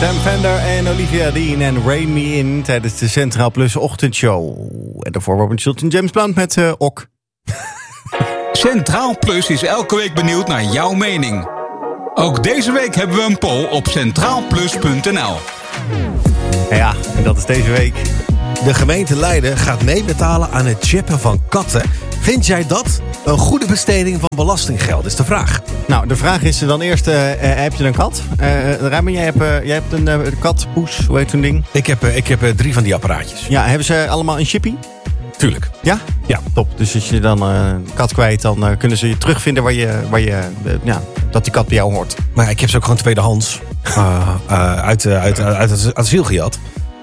Sam Fender en Olivia Dean en Rain Me In tijdens de Centraal Plus ochtendshow. En daarvoor Robin Schultz en James Blunt met Ok. Centraal Plus is elke week benieuwd naar jouw mening. Ook deze week hebben we een poll op centraalplus.nl. Ja, en dat is deze week. De gemeente Leiden gaat meebetalen aan het chippen van katten. Vind jij dat een goede besteding van belastinggeld, is de vraag. Nou, de vraag is dan eerst, heb je een kat? Raymond, jij hebt een kat, poes, hoe heet zo'n ding? Ik heb 3 van die apparaatjes. Ja, hebben ze allemaal een chippy? Tuurlijk. Ja? Ja, top. Dus als je dan een kat kwijt, dan kunnen ze je terugvinden dat die kat bij jou hoort. Maar ik heb ze ook gewoon tweedehands uit het asiel gejat.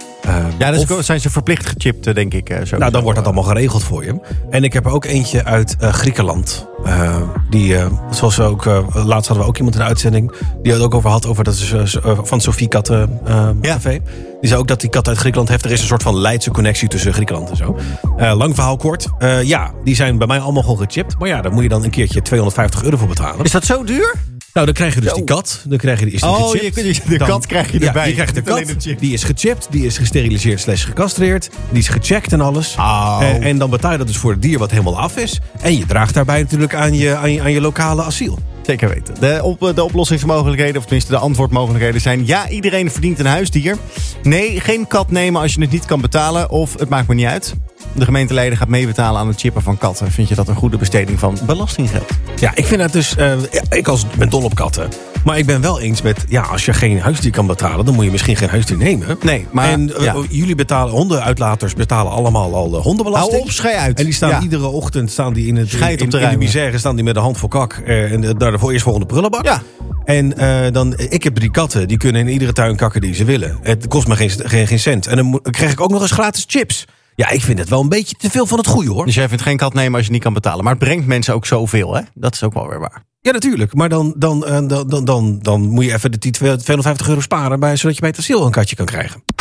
Zijn ze verplicht gechipt, denk ik. Nou, dan wordt dat allemaal geregeld voor je. En ik heb er ook eentje uit Griekenland. Zoals we ook, laatst hadden we ook iemand in de uitzending die het ook over had, over dat van Sophie Katten Café. Die zei ook dat die kat uit Griekenland heeft. Er is een soort van Leidse connectie tussen Griekenland en zo. Lang verhaal kort. Die zijn bij mij allemaal gewoon gechipt. Maar ja, daar moet je dan een keertje €250 voor betalen. Is dat zo duur? Nou, dan krijg je dus die kat. Dan krijg je die gechipt. Kat krijg je erbij. Je krijgt de kat. Die is gechipt. Die is gesteriliseerd / gecastreerd. Die is gecheckt en alles. En dan betaal je dat dus voor het dier wat helemaal af is. En je draagt daarbij natuurlijk aan je lokale asiel. Zeker weten. De oplossingsmogelijkheden, of tenminste de antwoordmogelijkheden zijn: ja, iedereen verdient een huisdier. Nee, geen kat nemen als je het niet kan betalen. Of het maakt me niet uit. De gemeente Leiden gaat meebetalen aan het chippen van katten. Vind je dat een goede besteding van belastinggeld? Ja, ik vind dat dus... ik ben dol op katten. Maar ik ben wel eens met... Ja, als je geen huisdier kan betalen, dan moet je misschien geen huisdier nemen. Nee, maar... jullie betalen... Hondenuitlaters betalen allemaal al de hondenbelasting. Hou op, schei uit. En die staan iedere ochtend in de misère staan die met de hand voor kak. En daar de eerstvolgende prullenbak. Ja. En ik heb 3 katten. Die kunnen in iedere tuin kakken die ze willen. Het kost me geen cent. En dan krijg ik ook nog eens gratis chips. Ja, ik vind het wel een beetje te veel van het goede, hoor. Dus jij vindt geen kat nemen als je niet kan betalen. Maar het brengt mensen ook zoveel, hè? Dat is ook wel weer waar. Ja, natuurlijk. Maar dan moet je even die €250 sparen zodat je bij het asiel een katje kan krijgen.